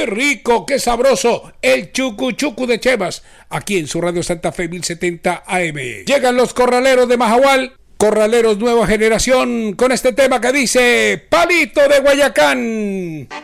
¡Qué rico, qué sabroso! El chucu chucu de Chivas, aquí en su Radio Santa Fe 1070 AM. Llegan los corraleros de Majahual, corraleros nueva generación, con este tema que dice Palito de Guayacán.